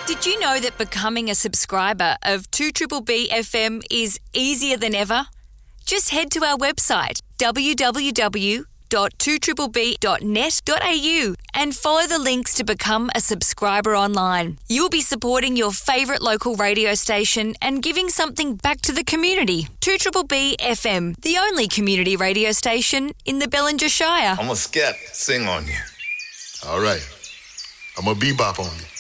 Did you know that becoming a subscriber of 2BBB FM is easier than ever? Just head to our website, www.2BBB.net.au, and follow the links to become a subscriber online. You'll be supporting your favourite local radio station and giving something back to the community. 2BBB FM, the only community radio station in the Bellinger Shire. I'm a scat, sing on you. All right. I'm a bebop on you.